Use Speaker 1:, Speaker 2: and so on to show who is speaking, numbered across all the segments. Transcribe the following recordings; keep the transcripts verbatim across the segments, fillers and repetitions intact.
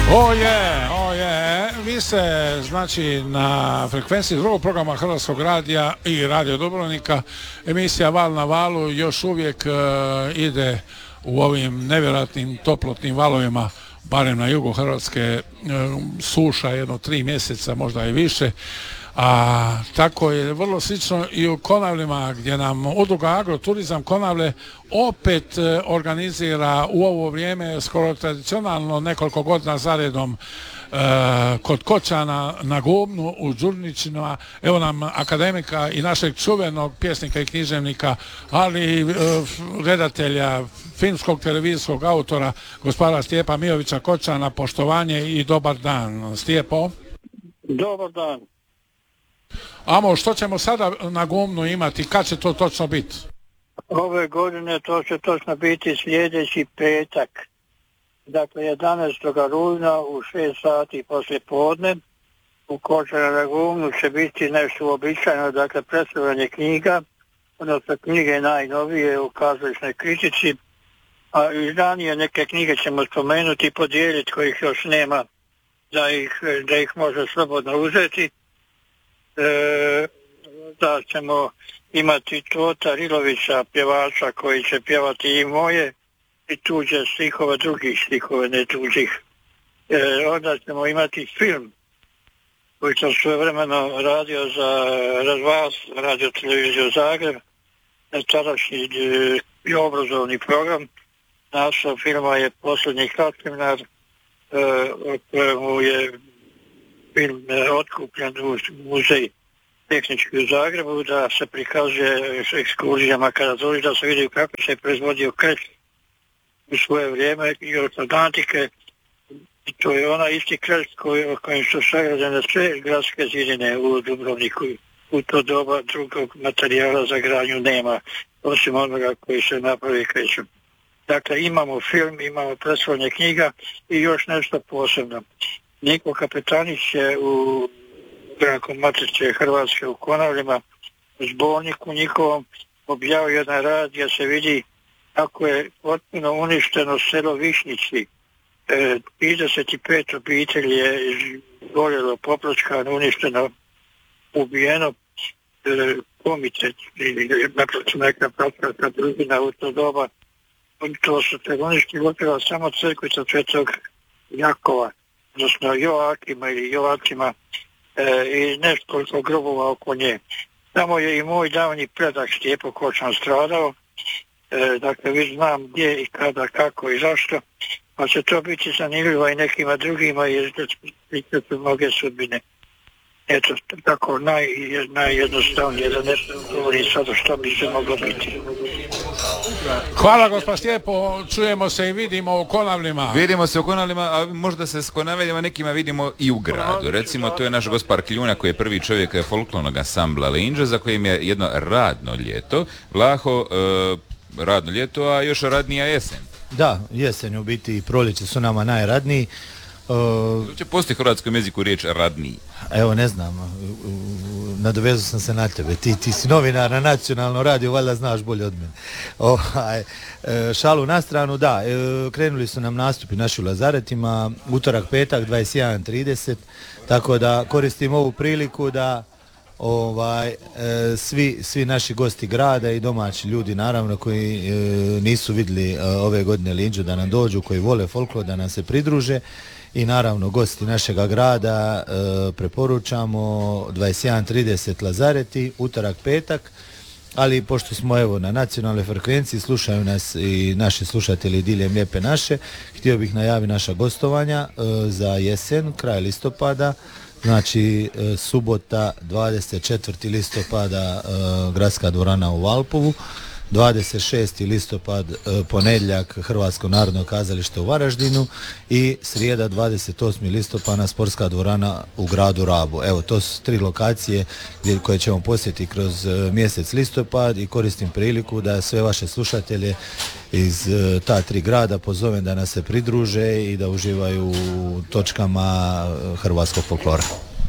Speaker 1: Oje, oje, vi ste znači na frekvenciji drugog programa Hrvatskog radija i Radio Dubrovnika, emisija Val na valu još uvijek uh, ide u ovim nevjerojatnim toplotnim valovima, barem na jugu Hrvatske, uh, suša jedno tri mjeseca, možda i više. A tako je vrlo slično i u Konavlima, gdje nam udruga Agroturizam Konavle opet e, organizira u ovo vrijeme skoro tradicionalno nekoliko godina zaredom e, kod Kočana na Gubnu u Đurnićima. Evo nam akademika i našeg čuvenog pjesnika i književnika, ali i e, redatelja, filmskog, televizijskog autora, gospodara Stijepa Mijovića Kočana. Poštovanje i dobar dan. Stijepo.
Speaker 2: Dobar dan.
Speaker 1: Amo, što ćemo sada na Gumnu imati? Kad će to točno biti?
Speaker 2: Ove godine to će točno biti sljedeći petak. Dakle, jedanaestog rujna u šest sati poslije podne u Kočana na Gumnu će biti nešto uobičajeno, dakle, predstavljanje knjiga, odnosno knjige najnovije u kazališnoj kritici, a i ranije neke knjige ćemo spomenuti i podijeliti kojih još nema, da ih, da ih može slobodno uzeti. E, da ćemo imati Tota Rilovića, pjevača, koji će pjevati i moje i tuđe stihove, drugih stihove, ne tuđih. E, onda ćemo imati film koji sam svojevremeno radio za Razvas, Radio Televiziju Zagreb, tadašnji e, i obrazovni program. Naslov filma je Posljednji Kratkinar, e, o kojemu je film e, otkupljen u muzej tehnički u Zagrebu, da se prikazuje s ekskurzijama kada dođe, da se vidi kako se je proizvodio kreć u svoje vrijeme i od antike. I to je ona isti kreć o kojem su sagrađene sve gradske zidine u Dubrovniku. U to doba drugog materijala za gradnju nema, osim onoga koji se napravi krećom. Dakle, imamo film, imamo predstavljanje knjiga i još nešto posebno. Niko Kapetanić je u Branku Matice Hrvatske u Konavlima u zborniku njihovom objavio jedan rad gdje se vidi kako je potpuno uništeno selo Višnjici. E, trideset pet obitelji je gorjelo, popljačkano, uništeno, ubijeno. E, komitet, naprosto neka pratka drugina u to doba. To su teroristi gotovo samo crkvica Svetog Jakova, odnosno Joakima ili Joacima, e, i nekoliko grobova oko nje. Tamo je i moj davni predak Stijepo Kočan stradao, e, dakle vi znam gdje i kada, kako i zašto, pa će to biti zanimljivo i nekima drugima jer će su mnoge sudbine. Eto, tako naj, najjednostavnije da ne govorim sada što bi se moglo biti.
Speaker 1: Hvala gospod Stijepo, čujemo se i vidimo u Konavlima.
Speaker 3: Vidimo se u Konavlima, a možda se s Konavlima nekima vidimo i u gradu. Recimo, to je naš gospar Kljuna koji je prvi čovjek folklornog ansambla Linđa, za kojim je jedno radno ljeto. Vlaho, e, radno ljeto, a još radnija jesen.
Speaker 4: Da, jesen u biti i proljeće su nama najradniji.
Speaker 3: Uh, će postoji u hrvatskom jeziku riječ radniji?
Speaker 4: Evo ne znam, nadovezao sam se na tebe, ti, ti si novinar na nacionalnom radiju, valjda znaš bolje od mene. Ovaj, šalu na stranu, da, krenuli su nam nastupi naši u Lazaretima, utorak, petak, dvadeset jedan trideset, tako da koristim ovu priliku da ovaj svi, svi naši gosti grada i domaći ljudi naravno koji e, nisu vidjeli e, ove godine Linđu da nam dođu, koji vole folklor da nam se pridruže. I naravno gosti našega grada e, preporučamo dvadeset jedan trideset Lazareti, utorak, petak, ali pošto smo evo na nacionalnoj frekvenciji, slušaju nas i naši slušatelji diljem Lijepe naše, htio bih najaviti naša gostovanja e, za jesen, kraj listopada, znači e, subota dvadeset četvrtog listopada e, Gradska dvorana u Valpovu, dvadeset šesti listopad e, ponedjeljak Hrvatsko narodno kazalište u Varaždinu i srijeda dvadeset osmi listopada Sportska dvorana u gradu Rabu. Evo, to su tri lokacije gdje, koje ćemo posjetiti kroz e, mjesec listopad i koristim priliku da sve vaše slušatelje iz e, ta tri grada pozovem da nas se pridruže i da uživaju u točkama e, hrvatskog folklora.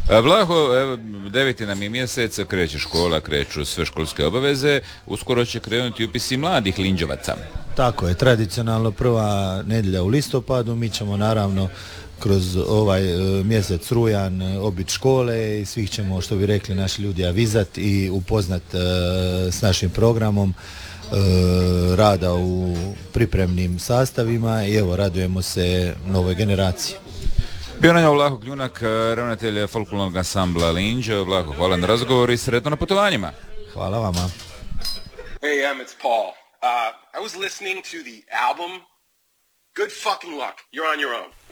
Speaker 3: Vlaho, evo, deveti nam je mjesec, kreće škola, kreću sve školske obaveze, uskoro će krenuti upisi mladih Linđevaca.
Speaker 4: Tako je, tradicionalno prva nedjelja u listopadu, mi ćemo naravno kroz ovaj e, mjesec rujan e, obit škole i svih ćemo, što bi rekli naši ljudi, avizat i upoznat e, s našim programom e, rada u pripremnim sastavima i evo, radujemo se novoj generaciji.
Speaker 3: Bio na njoj Vlaho Kljunak, ravnatelj folklornog ansambla Linđe. Vlaho, hvala na razgovor i sretno na putovanjima.
Speaker 4: Hvala vama.
Speaker 5: Hey, Em, it's Paul. Uh, I was listening to the album. Good fucking luck. You're on your own.